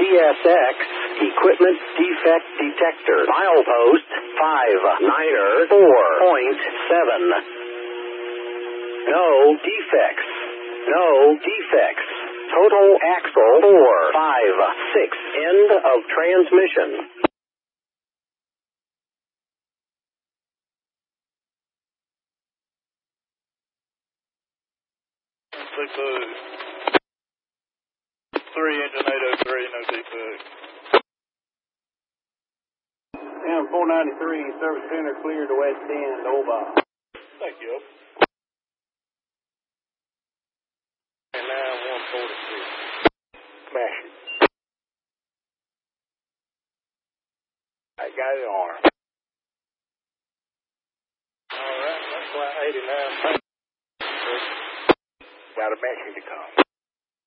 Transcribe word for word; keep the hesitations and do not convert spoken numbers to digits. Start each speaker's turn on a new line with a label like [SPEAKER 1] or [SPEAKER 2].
[SPEAKER 1] S X Equipment Defect Detector. Milepost five niner four point seven. No defects. No defects. Total axle four five six. End of transmission.
[SPEAKER 2] Six oh. Three engine eight oh three, no defect.
[SPEAKER 3] M four ninety-three, service center clear to west end, over.
[SPEAKER 2] Thank you. And now one forty-six. Smash it. I got it on.